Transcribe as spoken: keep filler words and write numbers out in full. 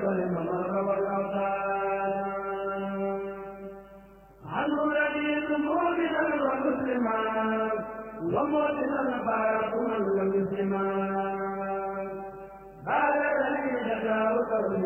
ولمن والأوطان عنه رضيت مؤمنا ومسلما ومؤمنا بارك من المسلما